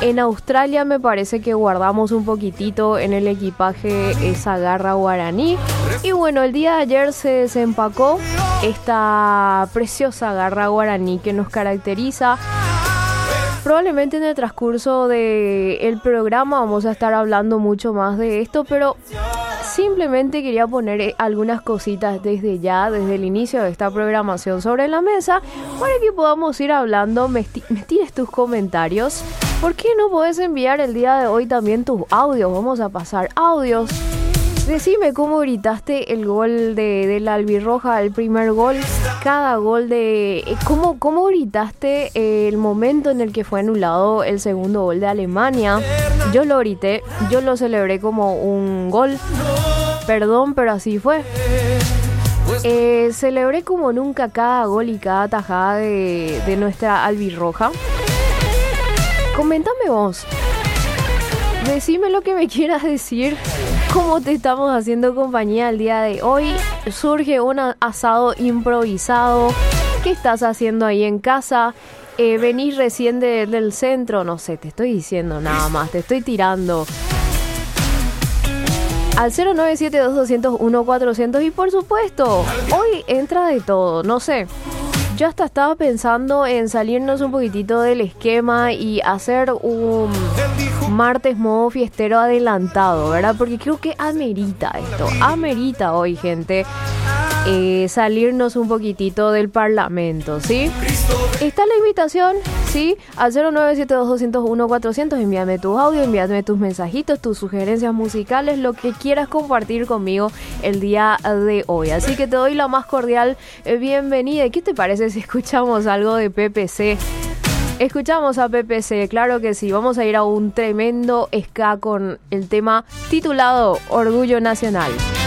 En Australia me parece que guardamos un poquitito en el equipaje esa garra guaraní. Y bueno, el día de ayer se desempacó esta preciosa garra guaraní que nos caracteriza. Probablemente en el transcurso del programa vamos a estar hablando mucho más de esto, pero simplemente quería poner algunas cositas desde ya, desde el inicio de esta programación sobre la mesa, para que podamos ir hablando. Me tires tus comentarios. ¿Por qué no podés enviar el día de hoy también tus audios? Vamos a pasar audios. Decime cómo gritaste el gol de la albirroja, el primer gol, cada gol de... ¿Cómo gritaste el momento en el que fue anulado el segundo gol de Alemania? Yo lo grité, yo lo celebré como un gol. Perdón, pero así fue. Celebré como nunca cada gol y cada tajada de nuestra albirroja. Coméntame vos. Decime lo que me quieras decir. ¿Cómo te estamos haciendo compañía el día de hoy? Surge un asado improvisado. ¿Qué estás haciendo ahí en casa? Venís recién del centro. No sé, te estoy diciendo nada más. Te estoy tirando. Al 0972201-400. Y por supuesto, hoy entra de todo. No sé. Yo hasta estaba pensando en salirnos un poquitito del esquema y hacer un martes modo fiestero adelantado, ¿verdad? Porque creo que amerita esto, amerita hoy, gente, salirnos un poquitito del parlamento, ¿sí? Está la invitación, ¿sí? Al 0972201-400, envíame tus audios, envíame tus mensajitos, tus sugerencias musicales, lo que quieras compartir conmigo el día de hoy. Así que te doy la más cordial bienvenida. ¿Qué te parece si escuchamos algo de PPC? Escuchamos a PPC, claro que sí. Vamos a ir a un tremendo ska con el tema titulado Orgullo Nacional.